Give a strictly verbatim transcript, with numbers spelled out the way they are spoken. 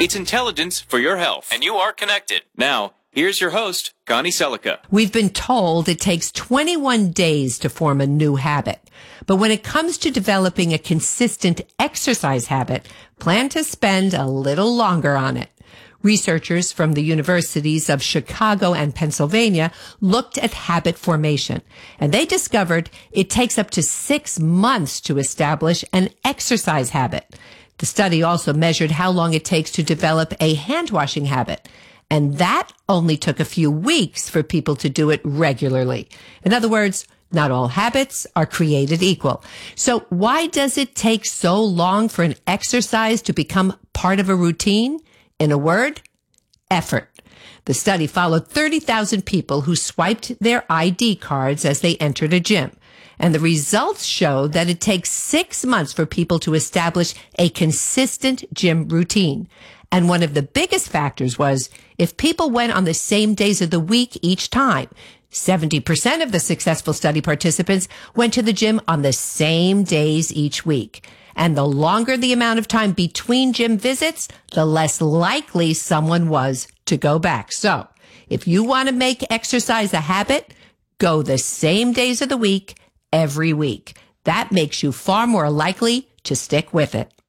It's intelligence for your health. And you are connected. Now, here's your host, Connie Selica. We've been told it takes twenty-one days to form a new habit. But when it comes to developing a consistent exercise habit, plan to spend a little longer on it. Researchers from the universities of Chicago and Pennsylvania looked at habit formation, and they discovered it takes up to six months to establish an exercise habit. The study also measured how long it takes to develop a hand-washing habit, and that only took a few weeks for people to do it regularly. In other words, not all habits are created equal. So why does it take so long for an exercise to become part of a routine? In a word, effort. The study followed thirty thousand people who swiped their I D cards as they entered a gym. And the results show that it takes six months for people to establish a consistent gym routine. And one of the biggest factors was if people went on the same days of the week each time. seventy percent of the successful study participants went to the gym on the same days each week. And the longer the amount of time between gym visits, the less likely someone was to go back. So if you want to make exercise a habit, go the same days of the week every week. That makes you far more likely to stick with it.